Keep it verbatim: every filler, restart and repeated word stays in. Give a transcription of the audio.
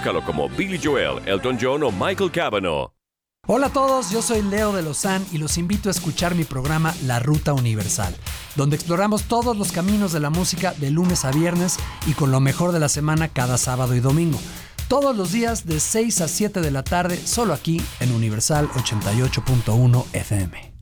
Búscalo como Billy Joel, Elton John o Michael Cavanaugh. Hola a todos, yo soy Leo de Lozán y los invito a escuchar mi programa La Ruta Universal, donde exploramos todos los caminos de la música de lunes a viernes y con lo mejor de la semana cada sábado y domingo. Todos los días de seis a siete de la tarde, solo aquí en Universal ochenta y ocho punto uno F M.